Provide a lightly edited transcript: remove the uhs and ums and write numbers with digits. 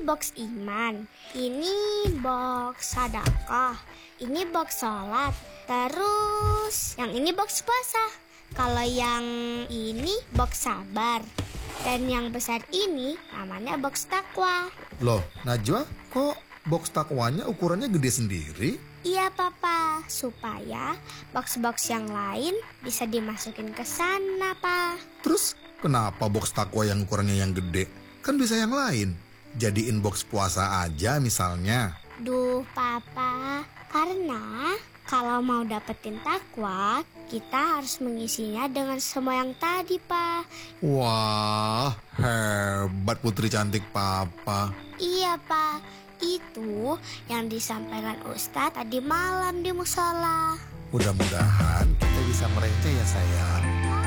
box iman, ini box sedekah, ini box sholat, terus yang ini box puasa. Kalau yang ini box sabar, dan yang besar ini namanya box takwa. Loh, Najwa, kok box takwanya ukurannya gede sendiri? Iya papa, supaya box-box yang lain bisa dimasukin ke sana, pa. Terus kenapa box takwa yang ukurannya yang gede? Kan bisa yang lain. Jadiin box puasa aja misalnya. Duh papa, karena kalau mau dapetin takwa, kita harus mengisinya dengan semua yang tadi, pa. Wah, hebat putri cantik papa. Iya, pa. Itu yang disampaikan Ustadz tadi malam di musola. Mudah-mudahan kita bisa mereka ya sayang.